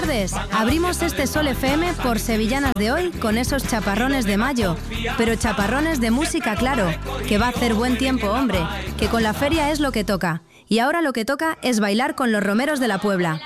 tardes. Abrimos este Sol FM por Sevillanas de hoy con esos chaparrones de mayo. Pero chaparrones de música, claro, que va a hacer buen tiempo, hombre, que con la feria es lo que toca. Y ahora lo que toca es bailar con los romeros de la Puebla.